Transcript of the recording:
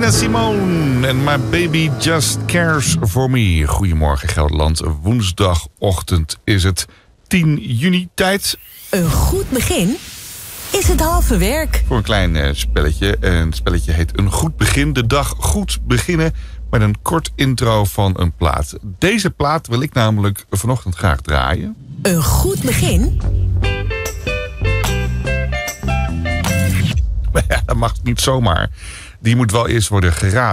Nina Simone en My Baby Just Cares For Me. Goedemorgen Gelderland, woensdagochtend is het 10 juni tijd. Een goed begin is het halve werk. Voor een klein spelletje. En het spelletje heet Een Goed Begin. De dag goed beginnen met een kort intro van een plaat. Deze plaat wil ik namelijk vanochtend graag draaien. Een goed begin? Maar ja, dat mag niet zomaar. Die moet wel eerst worden geraden.